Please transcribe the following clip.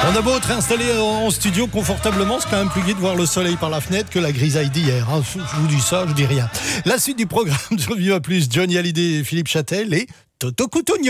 On a beau être installé en studio confortablement, c'est quand même plus gai de voir le soleil par la fenêtre que la grisaille d'hier. Hein. Je vous dis ça, je dis rien. La suite du programme sur Viva Plus, Johnny Hallyday, Philippe Châtel et Toto Cutugno.